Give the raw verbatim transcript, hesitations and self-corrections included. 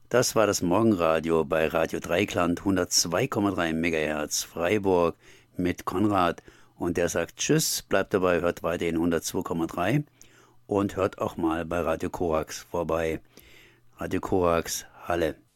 Das war das Morgenradio bei Radio Dreikland hundertzwei Komma drei Megahertz Freiburg mit Konrad. Und der sagt Tschüss, bleibt dabei, hört weiterhin hundertzwei Komma drei und hört auch mal bei Radio Korax vorbei. Radio Korax, Halle.